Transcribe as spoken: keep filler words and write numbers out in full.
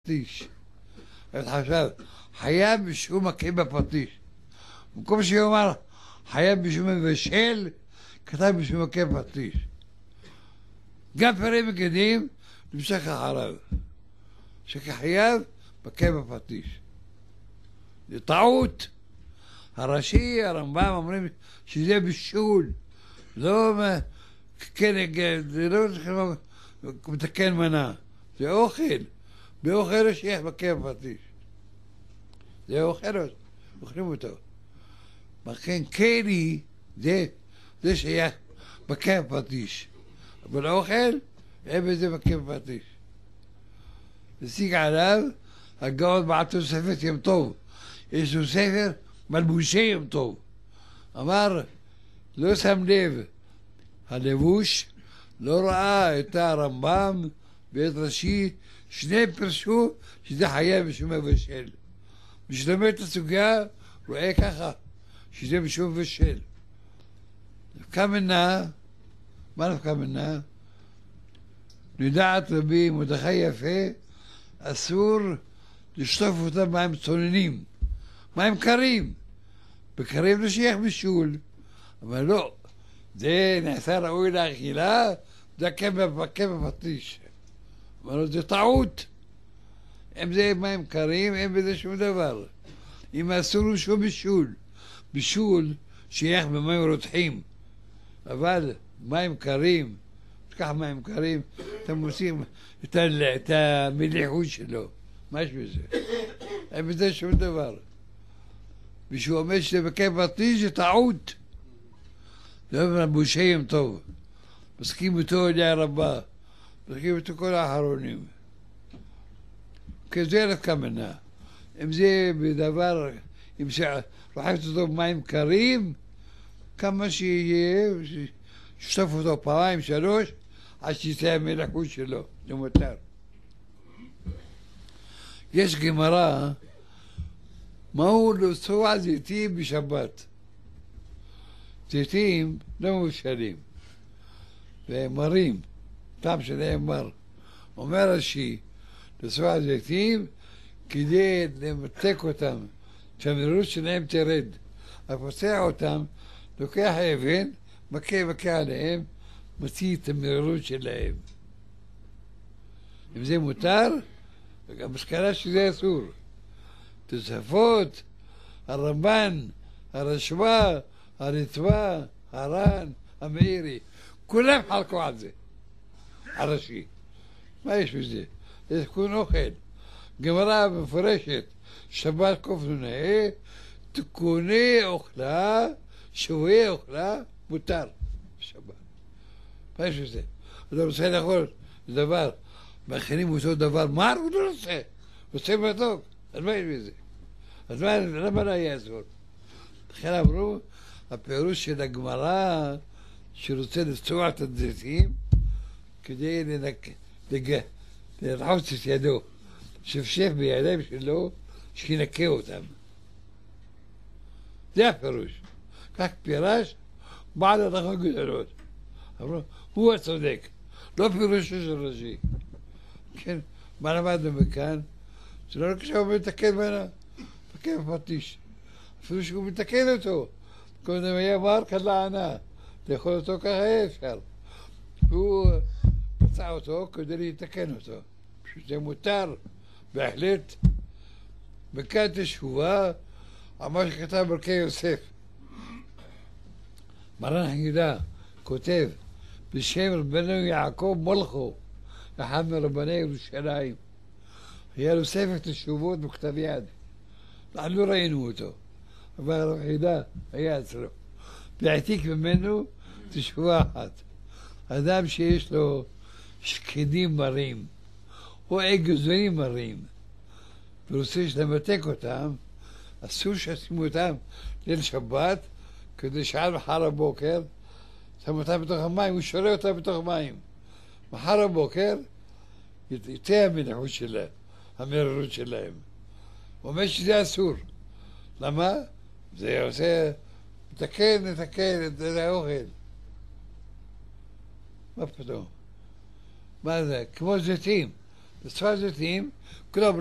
פטיש. עכשיו, חייב שהוא מכה בפטיש. במקום שיאמר חייב שהוא מבשל, כתב שהוא מכה בפטיש. גם פרי בגדים נמשך אחריו. שכחייב מכה בפטיש. זה טעות. הראשי, הרמב"ם אומרים שזה בישול. לא כנגד, זה לא מתקן מנה. זה אוכל. באוכל יש מכה בפטיש. זה אוכל, אוכלים אותו. לכן קרי, זה, זה שייך מכה בפטיש. אבל האוכל, אין בזה מכה בפטיש. נסיק עליו, הגאון בעל תוספת יום טוב. יש לו ספר מלבושי יום טוב. אמר, לא שם לב, הלבוש לא ראה את הרמב"ם ואת רש"י, שני פרשו שזה חייב משום מבשל. בשלומד את הסוגיה, רואה ככה, שזה משום מבשל. נפקא מינה, מה נפקא מינה? לדעת רבי מרדכי יפה, אסור לשטוף אותם מים צוננים, מים קרים. בקרים לא שייך בישול, אבל לא, זה נעשה ראוי לאכילה, זה מכה בפטיש. אבל זה טעות. אם זה מים קרים, אין בזה שום דבר. אם אסור לו שום בישול, בישול שייך במים רותחים, אבל מים קרים, תקח מים קרים, אתה מוסיף את, את המליחות שלו, מה יש בזה? אין בזה שום דבר. מישהו אומר שזה מכה בפטיש, זה טעות. זה אומר משה יום טוב. מסכים אותו אליה רבה. מסכים אותו כל האחרונים. כזה נפקא מינה. אם זה בדבר, אם שרוחצת אותו במים קרים, כמה שיהיה, ששטוף אותו פעמיים, שלוש, עד שיצא המלחות שלו. זה מותר. יש גמרא, מהו לנסוע זיתים בשבת? זיתים לא מבושלים, והם מרים, טעם שלהם מר. אומר רש"י, לנסוע זיתים כדי למתק אותם, שהמרירות שלהם תרד. הפוצע אותם, לוקח אבן, מכה מכה עליהם, מוציא את המרירות שלהם. אם זה מותר, המסקנה שזה אסור. תוספות, הרמב"ן, הרשב"א, הרצב"א, הר"ן, המאירי, כולם חלקו על זה, הרש"י. מה יש בזה? זה תיקון אוכל. גמרא מפורשת, שבת קוף נ"ה, תיקוני אוכלה, שבועי אוכלה, מותר בשבת. מה יש בזה? אתה רוצה לאכול דבר, מכינים אותו דבר מר, הוא לא רוצה, רוצה מתוק. אז מה יש בזה? אז מה, למה לא יהיה אסור? לכן אמרו, הפירוש של הגמרא, שרוצה לצוע את הזיתים, כדי לרחוץ את ידו, שפשף בידיים שלו, שינקה אותם. זה הפירוש. כך פירש, בעל הלכות גדולות. אמרו, הוא הצודק, לא פירושו של רש"י. כן, מה למדנו מכאן? זה לא רק שהוא מתקן מנה, מתקן בפטיש. אפילו שהוא מתקן אותו. קודם היה מר כלה ענה, לאכול אותו ככה אפשר. הוא פצע אותו כדי להתקן אותו. שזה מותר, בהחלט. מכאן תשובה, על מה שכתב ברכי יוסף. מרן חגידה כותב, בשם רבנו יעקב מולכו, אחד מרבני ירושלים. היה לו ספר תשובות בכתב יד. אנחנו לא ראינו אותו, אבל הרב חידה היה אצלו. והעתיק ממנו תשובה אחת. אדם שיש לו שקדים מרים, או אגוזים מרים, ורוצה למתק אותם, אסור שישימו אותם ליל שבת, כדי שעד מחר הבוקר, שם אותם בתוך המים, הוא שורה אותם בתוך מים. מחר הבוקר, יצא המלחות שלהם, המרירות שלהם. הוא אומר שזה אסור. למה? זה עושה, מתקן, מתקן, זה האוכל. מה פתאום? מה זה? כמו זיתים. בשפת זיתים, כולם